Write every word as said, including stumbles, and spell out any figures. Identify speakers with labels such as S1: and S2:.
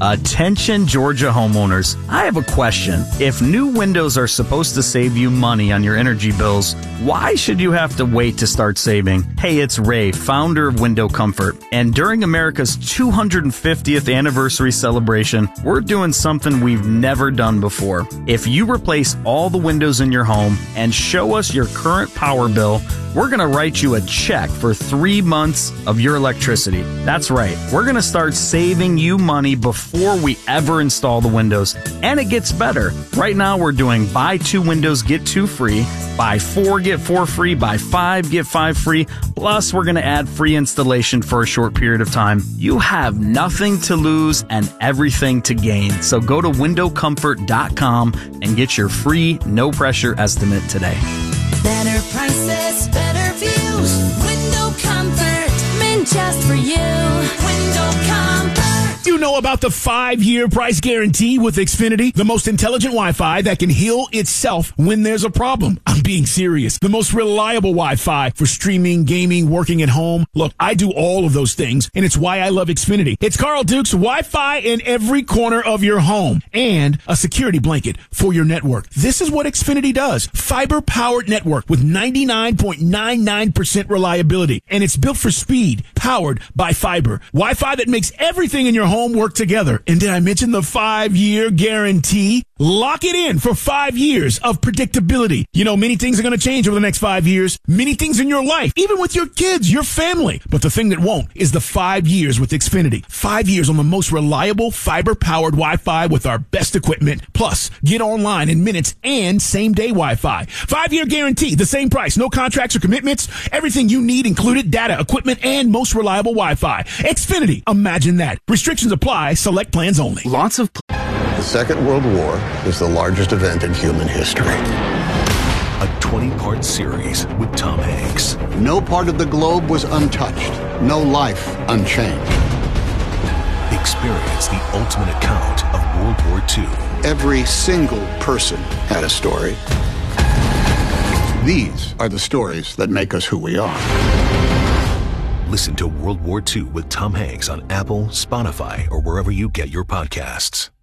S1: Attention Georgia homeowners, I have a question. If new windows are supposed to save you money on your energy bills, why should you have to wait to start saving? Hey, it's Ray, founder of Window Comfort, and during America's two hundred fiftieth anniversary celebration, we're doing something we've never done before. If you replace all the windows in your home and show us your current power bill, we're going to write you a check for three months of your electricity. That's right. We're going to start saving you money before we ever install the windows. And it gets better. Right now, we're doing buy two windows, get two free. Buy four, get four free. Buy five, get five free. Plus, we're going to add free installation for a short period of time. You have nothing to lose and everything to gain. So go to window comfort dot com and get your free, no-pressure estimate today.
S2: Better prices, better views. Window Comfort, meant just for you. Window Comfort.
S3: You know about the five-year price guarantee with Xfinity? The most intelligent Wi-Fi that can heal itself when there's a problem. I'm being serious. The most reliable Wi-Fi for streaming, gaming, working at home. Look, I do all of those things, and it's why I love Xfinity. It's Carl Duke's Wi-Fi in every corner of your home and a security blanket for your network. This is what Xfinity does. Fiber-powered network with ninety-nine point nine nine percent reliability, and it's built for speed, powered by fiber. Wi-Fi that makes everything in your home work together. And did I mention the five-year guarantee? Lock it in for five years of predictability. You know, many things are going to change over the next five years. Many things in your life, even with your kids, your family. But the thing that won't is the five years with Xfinity. Five years on the most reliable fiber-powered Wi-Fi with our best equipment. Plus, get online in minutes and same-day Wi-Fi. Five-year guarantee, the same price, no contracts or commitments. Everything you need included, data, equipment, and most reliable Wi-Fi. Xfinity, imagine that. Restrictions apply, select plans only.
S1: Lots of...
S4: The Second World War is the largest event in human history.
S5: A twenty-part series with Tom Hanks.
S4: No part of the globe was untouched. No life unchanged.
S5: Experience the ultimate account of World War Two.
S4: Every single person had a story. These are the stories that make us who we are.
S5: Listen to World War Two with Tom Hanks on Apple, Spotify, or wherever you get your podcasts.